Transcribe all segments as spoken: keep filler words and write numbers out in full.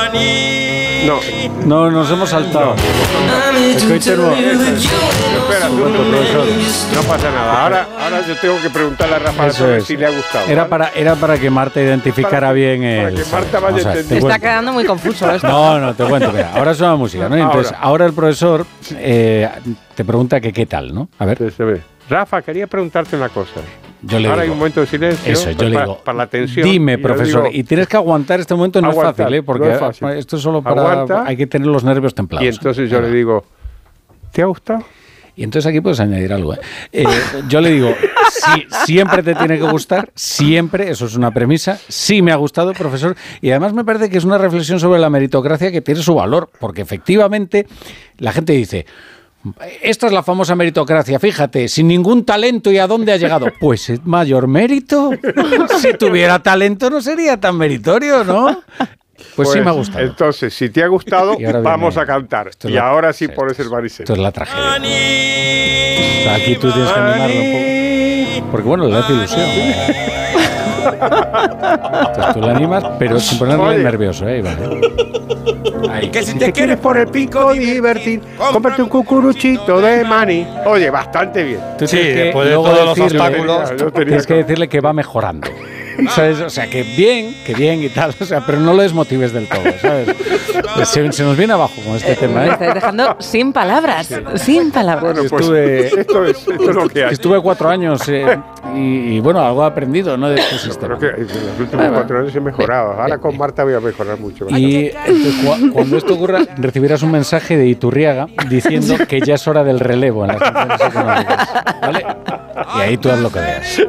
No, no, nos hemos saltado. Es que hoy tengo... Espera, tú, no pasa nada. Ahora, ahora yo tengo que preguntarle a Rafa sobre si le ha gustado. Era, ¿vale? para, era para que Marta identificara para, bien el... Para que Marta vaya o sea, entendiendo. Está quedando muy confuso esto. No, no, te cuento. Mira, ahora suena música, ¿no? Entonces, ahora, ahora el profesor eh, te pregunta que qué tal, ¿no? A ver. Se ve. Rafa, quería preguntarte una cosa. Yo le Ahora digo, hay un momento de silencio. Eso, yo para, le digo, para la tensión. Dime, profesor, digo, y tienes que aguantar este momento, no aguantar, es fácil, ¿eh? Porque no es fácil. Esto es solo para... Aguanta, hay que tener los nervios templados. Y entonces yo ¿eh? le digo, ¿te ha gustado? Y entonces aquí puedes añadir algo. ¿eh? Eh, yo le digo, sí, siempre te tiene que gustar, siempre, eso es una premisa, sí me ha gustado, profesor, y además me parece que es una reflexión sobre la meritocracia que tiene su valor, porque efectivamente la gente dice... Esta es la famosa meritocracia, fíjate, sin ningún talento y a dónde ha llegado. Pues es mayor mérito. Si tuviera talento no sería tan meritorio, ¿no? Pues, pues sí me ha gustado. Entonces, si te ha gustado, vamos viene, a cantar. Y la, ahora sí, sí pones el Maricel. Esto es la tragedia. O sea, aquí tú tienes que animarlo un poco. Porque bueno, le hace ilusión. Entonces tú la animas, pero sin ponerle Oye. nervioso, ¿eh, Iván? Ahí. Que si te, te quieres por el pico divertir, cómprate un cucuruchito de maní. Oye, bastante bien. Tú sí, después de todos los obstáculos, tienes que decirle que va mejorando. ¿Sabes? O sea, que bien, que bien y tal, o sea, pero no lo desmotives del todo, ¿sabes? Se, se nos viene abajo con este eh, tema, ¿eh? Me estáis dejando sin palabras, sí. sin palabras. Bueno, pues estuve, esto, es, esto es lo que hay. Estuve cuatro años eh, y, y, bueno, algo he aprendido, ¿no? De este sistema. Creo que en los últimos bueno, cuatro años he mejorado. Ahora con Marta voy a mejorar mucho. ¿Vale? Y entonces, cu cuando esto ocurra, recibirás un mensaje de Iturriaga diciendo que ya es hora del relevo en las funciones económicas, ¿vale? Y ahí tú haz lo que veas.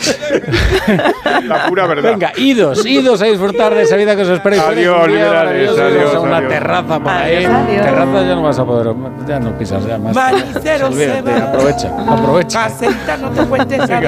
La pura verdad. Venga, idos, idos a disfrutar de esa vida que os espera. Adiós, liberales, adiós. A una adiós. terraza por ahí. Adiós. Terraza ya no vas a poder, ya no pisas ya más. Olvídate, aprovecha, aprovecha. Caseta, no te cuentes.